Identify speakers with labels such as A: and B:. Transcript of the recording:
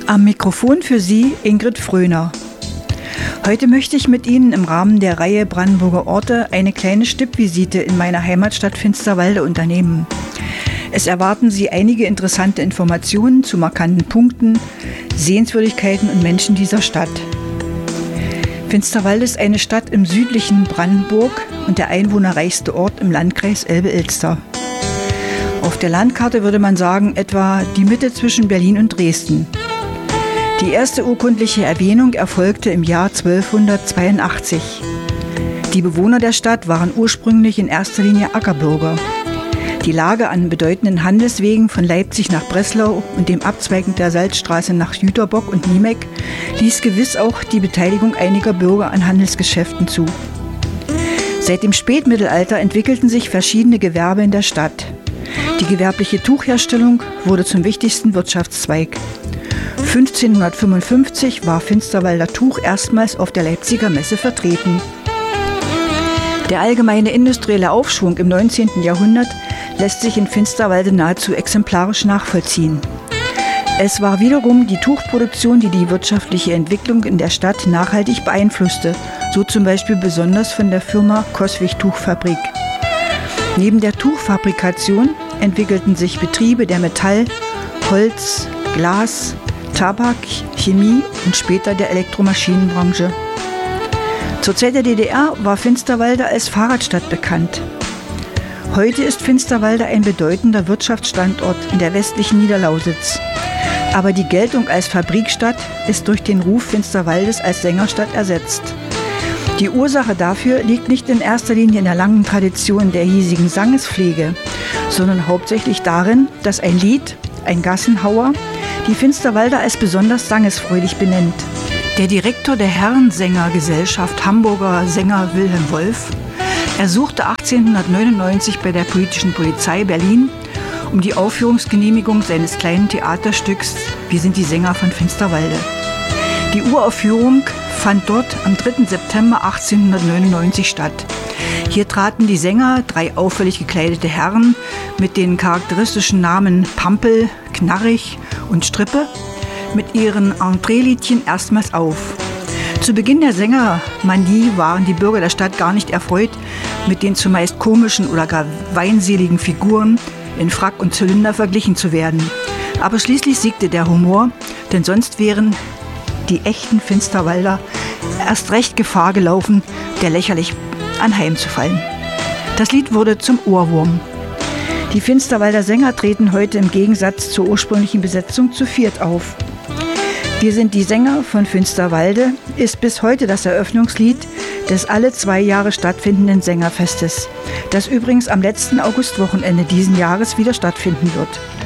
A: Am Mikrofon für Sie Ingrid Fröhner. Heute möchte ich mit Ihnen im Rahmen der Reihe Brandenburger Orte eine kleine Stippvisite in meiner Heimatstadt Finsterwalde unternehmen. Es erwarten Sie einige interessante Informationen zu markanten Punkten, Sehenswürdigkeiten und Menschen dieser Stadt. Finsterwalde ist eine Stadt im südlichen Brandenburg und der einwohnerreichste Ort im Landkreis Elbe-Ilster. Auf der Landkarte würde man sagen, etwa die Mitte zwischen Berlin und Dresden. Die erste urkundliche Erwähnung erfolgte im Jahr 1282. Die Bewohner der Stadt waren ursprünglich in erster Linie Ackerbürger. Die Lage an bedeutenden Handelswegen von Leipzig nach Breslau und dem Abzweigen der Salzstraße nach Jüterbock und Niemek ließ gewiss auch die Beteiligung einiger Bürger an Handelsgeschäften zu. Seit dem Spätmittelalter entwickelten sich verschiedene Gewerbe in der Stadt. Die gewerbliche Tuchherstellung wurde zum wichtigsten Wirtschaftszweig. 1555 war Finsterwalder Tuch erstmals auf der Leipziger Messe vertreten. Der allgemeine industrielle Aufschwung im 19. Jahrhundert lässt sich in Finsterwalde nahezu exemplarisch nachvollziehen. Es war wiederum die Tuchproduktion, die die wirtschaftliche Entwicklung in der Stadt nachhaltig beeinflusste, so zum Beispiel besonders von der Firma Coswig Tuchfabrik. Neben der Tuchfabrikation entwickelten sich Betriebe der Metall-, Holz-, Glas-, Tabak-, Chemie und später der Elektromaschinenbranche. Zur Zeit der DDR war Finsterwalde als Fahrradstadt bekannt. Heute ist Finsterwalde ein bedeutender Wirtschaftsstandort in der westlichen Niederlausitz. Aber die Geltung als Fabrikstadt ist durch den Ruf Finsterwaldes als Sängerstadt ersetzt. Die Ursache dafür liegt nicht in erster Linie in der langen Tradition der hiesigen Sangespflege, sondern hauptsächlich darin, dass ein Lied, ein Gassenhauer, die Finsterwalder als besonders sangesfreudig benennt. Der Direktor der Herrensängergesellschaft Hamburger Sänger Wilhelm Wolf ersuchte 1899 bei der politischen Polizei Berlin um die Aufführungsgenehmigung seines kleinen Theaterstücks Wir sind die Sänger von Finsterwalde. Die Uraufführung fand dort am 3. September 1899 statt. Hier traten die Sänger, 3 auffällig gekleidete Herren mit den charakteristischen Namen Pampel, Knarrig und Strippe, mit ihren Entreeliedchen erstmals auf. Zu Beginn der Sängermanie waren die Bürger der Stadt gar nicht erfreut, mit den zumeist komischen oder gar weinseligen Figuren in Frack und Zylinder verglichen zu werden. Aber schließlich siegte der Humor, denn sonst wären die echten Finsterwalder erst recht Gefahr gelaufen, der lächerlich anheimzufallen. Das Lied wurde zum Ohrwurm. Die Finsterwalder Sänger treten heute im Gegensatz zur ursprünglichen Besetzung zu 4 auf. Wir sind die Sänger von Finsterwalde ist bis heute das Eröffnungslied des alle 2 Jahre stattfindenden Sängerfestes, das übrigens am letzten Augustwochenende diesen Jahres wieder stattfinden wird.